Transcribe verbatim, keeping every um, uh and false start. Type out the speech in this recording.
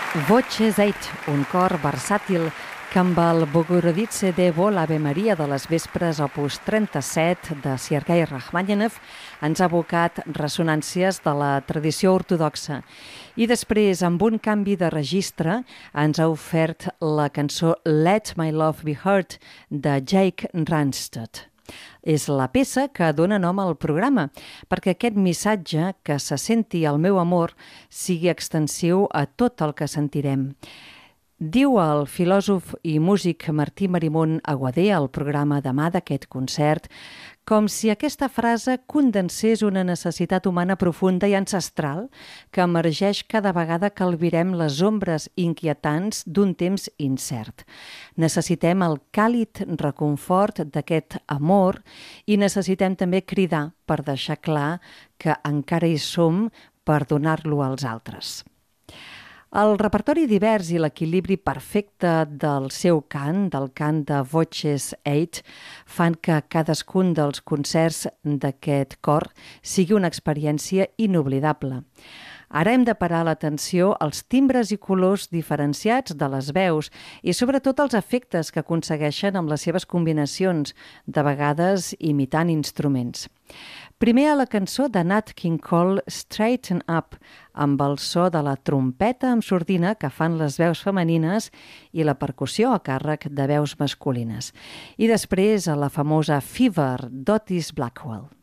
Voces eight, un cor versàtil que amb el Bogorodice Devo, l'Ave Maria de les Vespres, opus trenta-set de Sergei Rachmaninoff, ens ha evocat ressonàncies de la tradició ortodoxa. I després, amb un canvi de registre, ens ha ofert la cançó Let My Love Be Heard de Jake Randstad. És la peça que dona nom al programa, perquè aquest missatge, que se senti el meu amor, sigui extensiu a tot el que sentirem. Diu el filòsof i músic Martí Marimon Aguadé al programa Demà d'aquest concert, com si aquesta frase condensés una necessitat humana profunda i ancestral que emergeix cada vegada que albirem les ombres inquietants d'un temps incert. Necessitem el càlid reconfort d'aquest amor i necessitem també cridar per deixar clar que encara hi som per donar-lo als altres. El repertori divers i l'equilibri perfecte del seu cant, del cant de Voces eight, fan que cadascun dels concerts d'aquest cor sigui una experiència inoblidable. Ara hem de parar l'atenció als timbres i colors diferenciats de les veus i sobretot als efectes que aconsegueixen amb les seves combinacions, de vegades imitant instruments. Primer a la cançó de Nat King Cole, Straighten Up, amb el so de la trompeta amb sordina que fan les veus femenines i la percussió a càrrec de veus masculines. I després a la famosa Fever d'Otis Blackwell.